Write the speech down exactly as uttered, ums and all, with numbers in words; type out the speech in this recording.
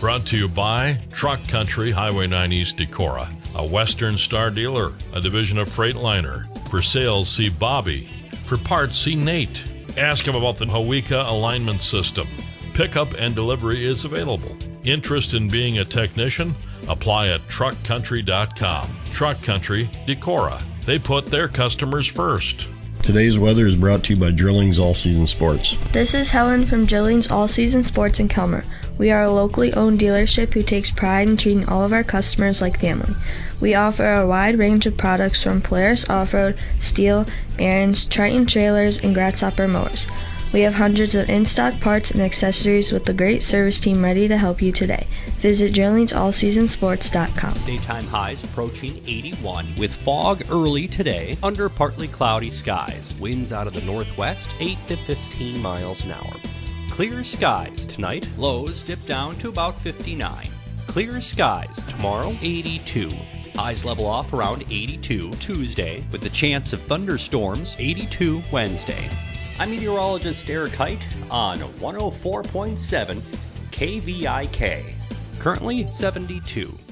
Brought to you by Truck Country, Highway nine East Decorah, a Western Star dealer, a division of Freightliner. For sales, see Bobby. For parts, see Nate. Ask him about the Hawika alignment system. Pickup and delivery is available. Interest in being a technician? Apply at truck country dot com. Truck Country, Decorah. They put their customers first. Today's weather is brought to you by Drillings All Season Sports. This is Helen from Drillings All Season Sports in Kelmer. We are a locally owned dealership who takes pride in treating all of our customers like family. We offer a wide range of products from Polaris Off-Road, Steel, Ariens, Triton trailers, and Grasshopper mowers. We have hundreds of in-stock parts and accessories with a great service team ready to help you today. Visit drillings all season sports dot com. Daytime highs approaching eighty-one with fog early today under partly cloudy skies. Winds out of the northwest, eight to fifteen miles an hour. Clear skies tonight. Lows dip down to about fifty-nine. Clear skies tomorrow, eighty-two. Highs level off around eighty-two Tuesday with the chance of thunderstorms, eighty-two Wednesday. I'm meteorologist Eric Height on one oh four point seven K V I K. Currently seventy-two.